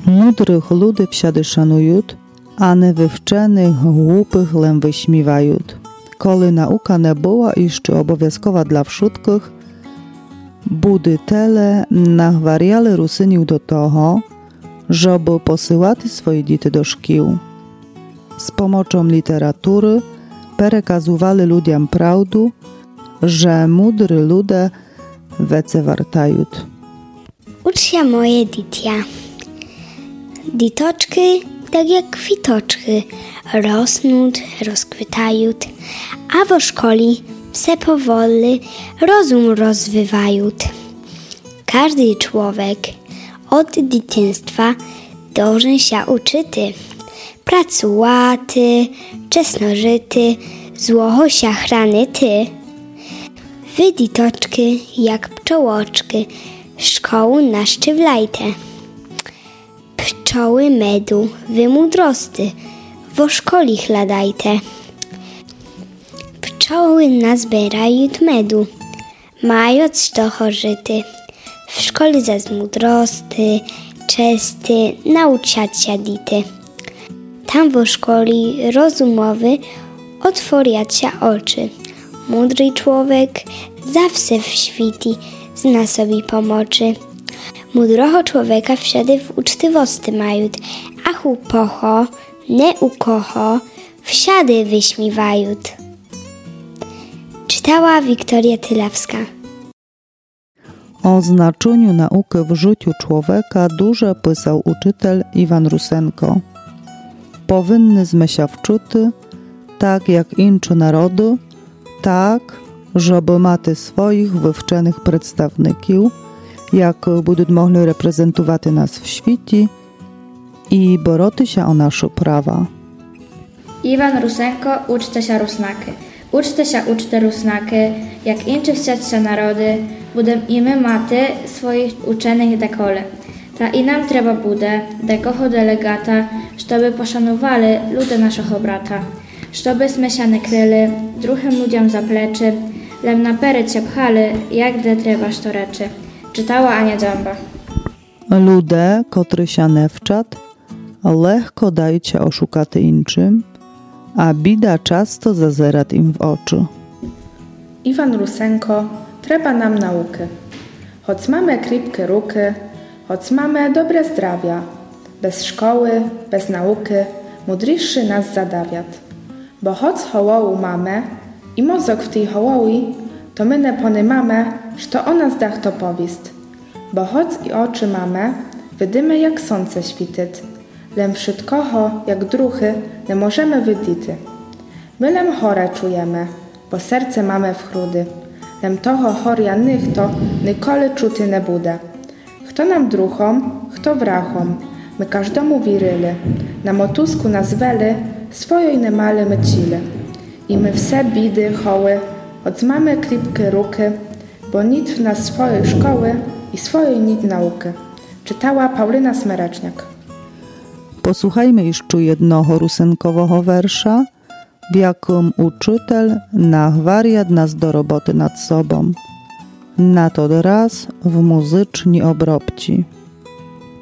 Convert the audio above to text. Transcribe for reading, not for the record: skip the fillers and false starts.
Mudrych ludy wsiady szanujut, a невивчених głupych lem wyśmiewajut. Коли наука не була іще обов'язкова для всюдких, будителе нагваряли русинів до того, щоб посилати свої діти до шкіл. З помocą literatury переказували людям правду, że mudry ludzie wece wartaють. Uczcia moje ditya. Ditoczki, tak jak kwitoczki, rosnąć, rozkwitają, a w szkoli wse powoli rozum rozwywają. Każdy człowiek od dzieciństwa dąży się uczyty, pracowaty, czesnożyty, złoho się chranyty. Wy ditoczki, jak pczołoczki, szkołę naszczywlajte. Pczoły medu, wy mudrosty, wo szkoli chladajte. Pczoły nazbierają medu, mając to chorzyty. W szkole zas mudrosty, czesty, nauczać się dity. Tam wo szkoli rozumowy otworiać się oczy. Mądry człowiek zawsze w świecie zna sobie pomocy. Mudroho człowieka wsiady w ucztywosti mają, a chupocho, nie ukocho, wsiady wyśmiewają. Czytała Wiktoria Tylawska. O znaczeniu nauki w życiu człowieka dużo pisał uczytel Iwan Rusenko. Powinnyśmy się wczuty, tak jak inne narody, tak, żeby mati swoich wywczenych przedstawników, jak będą mogli reprezentować nas w świecie i boroty się o nasze prawa. Iwan Rusenko, uczte się rusnaki. Uczte się uczte rusnaki, jak inczy chcieć się narody, budem i my maty swoich uczonych dekole. Ta i nam trzeba bude, dekoho delegata, żeby poszanowali ludy naszego brata. Żebyśmy się nie kryli, druhym ludziom za plecy, lem na pery cię pchali, jak de trzeba to reczy. Czytała Ania Dzamba. Ludzie, którzy się nie wczat, lekko dają się oszukati inczym, a bida często zazerat im w oczy. Iwan Rusenko, trzeba nam nauki. Choć mamy kripkie ruki, choć mamy dobre zdrawia. Bez szkoły, bez nauki, mudryszy nas zadawiat. Bo choć hołołu mamy i mozok w tej hołoły, to my nie ponymamy, że o nas dach to powist. Bo choć i oczy mamy, wydymy jak słońce śwityt. Lem wszystkoho, jak druchy, nie możemy wydity. My lem chore czujemy, bo serce mamy w chrudy. Lem toho choria to nikoli czuty nie bude. Kto nam druchom, kto wrachom, my każdemu wiryli. Na motusku nas weli, swojej nie mali my cile. I my wse bidy, hoły, od mamy kripkie ruki, bo nit w nas swojej szkoły i swojej nit nauki. Czytała Paulina Smereczniak. Posłuchajmy jeszcze jednego rusenkowego wersza, w jakim uczytel nahwariad nas do roboty nad sobą. Na to raz w muzyczni obrobci.